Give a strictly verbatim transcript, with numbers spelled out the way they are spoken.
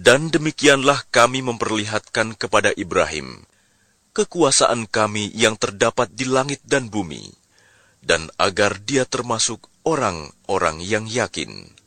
Dan demikianlah kami memperlihatkan kepada Ibrahim kekuasaan kami yang terdapat di langit dan bumi, dan agar dia termasuk orang-orang yang yakin.